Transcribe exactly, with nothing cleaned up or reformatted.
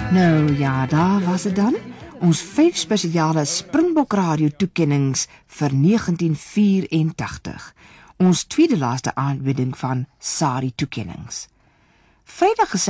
Nou ja, daar was dit dan. Ons vyf spesiale Springbok Radio toekennings vir negentien vyf-en-tagtig. Ons tweede laaste aanbieding van Sari toekennings. Vrydag